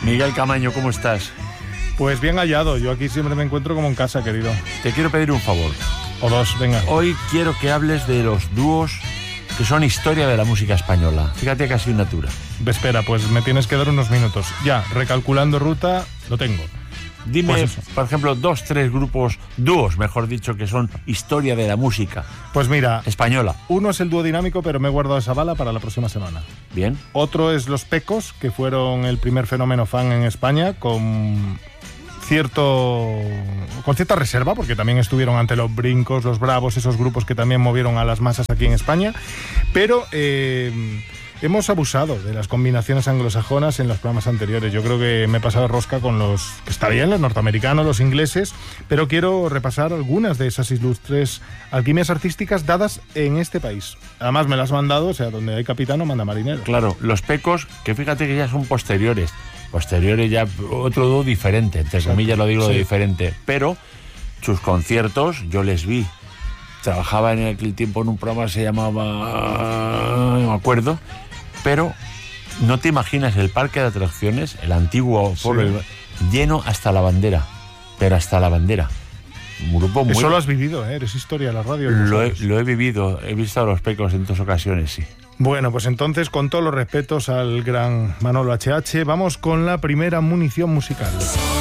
Miguel Camaño, ¿cómo estás? Pues bien hallado, yo aquí siempre me encuentro como en casa, querido. Te quiero pedir un favor. O dos, venga. Hoy quiero que hables de los dúos que son historia de la música española. Fíjate que asignatura. Espera, pues me tienes que dar unos minutos. Ya, recalculando ruta, lo tengo. Dime, Pues por ejemplo, 2, 3 grupos, dúos, mejor dicho, que son historia de la música Pues mira, española. uno es el dúo dinámico, pero me he guardado esa bala para la próxima semana. Bien. Otro es Los Pecos, que fueron el primer fenómeno fan en España, con cierta reserva, porque también estuvieron ante Los Brincos, Los Bravos, esos grupos que también movieron a las masas aquí en España, pero hemos abusado de las combinaciones anglosajonas en los programas anteriores. Yo creo que me he pasado rosca con los que está bien, los norteamericanos, los ingleses, pero quiero repasar algunas de esas ilustres alquimias artísticas dadas en este país. Además me las han mandado, o sea, donde hay capitano manda marinero. Claro, Los Pecos, que fíjate que ya son posteriores ya otro dúo diferente, entre comillas lo digo, sí, diferente, pero sus conciertos yo les vi. Trabajaba en aquel tiempo en un programa que se llamaba, no me acuerdo, pero no te imaginas el parque de atracciones, el antiguo foro, lleno hasta la bandera, pero hasta la bandera. Un grupo muy... Eso lo has vivido, eres historia de la radio. Lo he vivido, he visto a Los Pecos en 2 ocasiones, sí. Bueno, pues entonces, con todos los respetos al gran Manolo HH, vamos con la primera munición musical.